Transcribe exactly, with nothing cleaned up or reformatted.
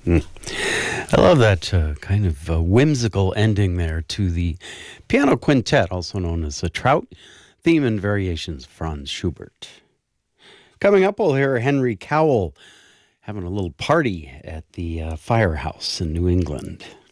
Mm. I love that uh, kind of uh, whimsical ending there to the piano quintet, also known as the Trout theme and variations, Franz Schubert. Coming up, we'll hear Henry Cowell having a little party at the uh, firehouse in New England.